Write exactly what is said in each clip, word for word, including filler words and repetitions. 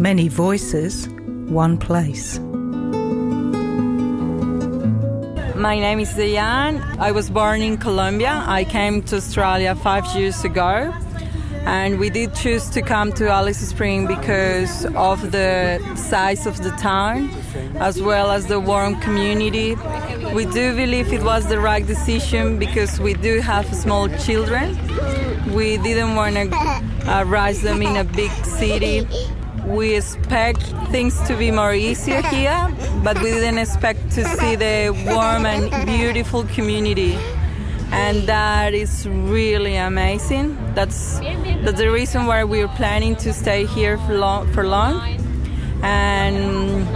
Many voices, one place. My name is Diane. I was born in Colombia. I came to Australia five years ago. And we did choose to come to Alice Springs because of the size of the town, as well as the warm community. We do believe it was the right decision because we do have small children. We didn't want to uh, raise them in a big city. We expect things to be more easier here, but we didn't expect to see the warm and beautiful community. And that is really amazing. That's, that's the reason why we're planning to stay here for long. For long. And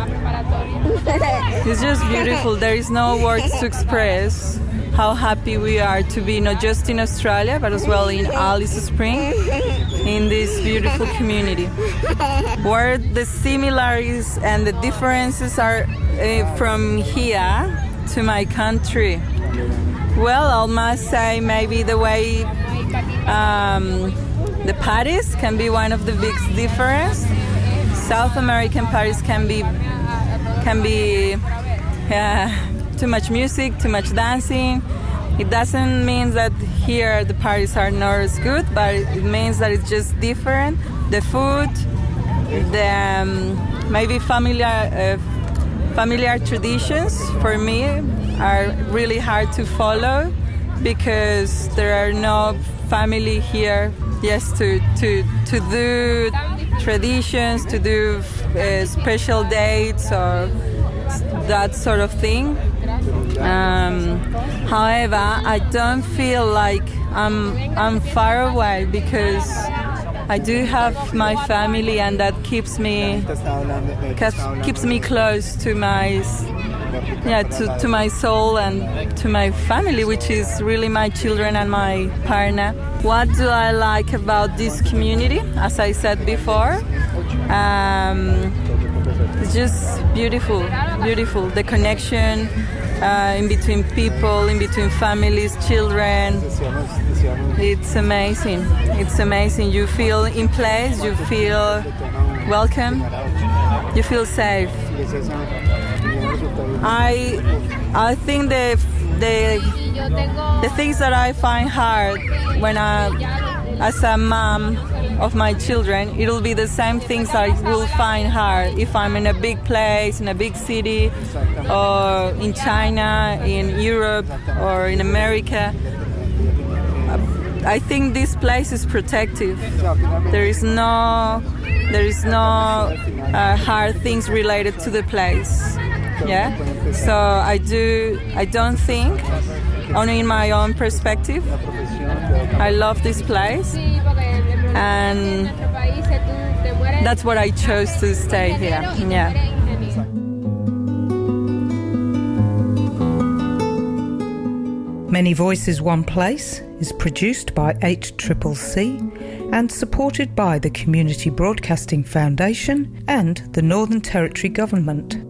it's just beautiful. There is no words to express how happy we are to be not just in Australia, but as well in Alice Springs, in this beautiful community. Where the similarities and the differences are uh, from here to my country. Well, I must say maybe the way um, the parties can be one of the big differences. South American parties can be can be uh, too much music, too much dancing. It doesn't mean that here the parties are not as good, but it means that it's just different. The food, the um, maybe familiar uh, familiar traditions for me are really hard to follow because there are no family here. Yes, to to to do traditions, to do uh, special dates or that sort of thing. Um, however, I don't feel like I'm I'm far away because I do have my family, and that keeps me keeps me close to my yeah to, to my soul and to my family, which is really my children and my partner. What do I like about this community? As I said before, um, it's just beautiful, beautiful. The connection uh, in between people, in between families, children. It's amazing. It's amazing. You feel in place. You feel welcome. You feel safe. I I think the the the things that I find hard when I, as a mom of my children, it'll be the same things I will find hard if I'm in a big place, in a big city, or in China, in Europe, or in America. I think this place is protective. There is no, there is no uh, hard things related to the place. Yeah. So I do. I don't think, only in my own perspective, I love this place, and that's what I chose to stay here. Yeah. Many Voices, One Place is produced by H C C C and supported by the Community Broadcasting Foundation and the Northern Territory Government.